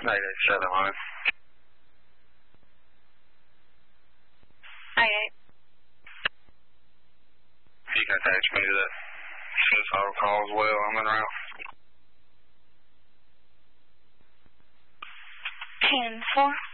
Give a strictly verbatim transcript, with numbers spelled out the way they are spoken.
eight eight seven line. eight eight. You can attach me to that suicidal call as well. I'm en route. ten four.